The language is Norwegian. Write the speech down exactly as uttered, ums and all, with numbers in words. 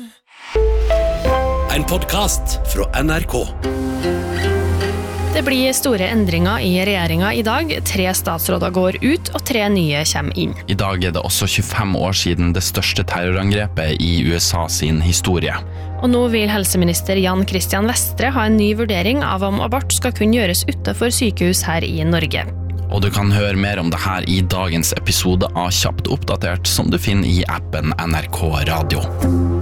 En podcast fra N R K. Det blir store endringer i regjeringen i dag. Tre statsråder går ut, og tre nye kommer inn. I dag er det også tjuefem år siden det største terrorangrepet i U S A sin historie. Og nå vil helseminister Jan Christian Vestre ha en ny vurdering av om abort skal kunne gjøres utenfor sykehus her i Norge. Og du kan høre mer om det her i dagens episode av Kjapt oppdatert, som du finner i appen N R K Radio.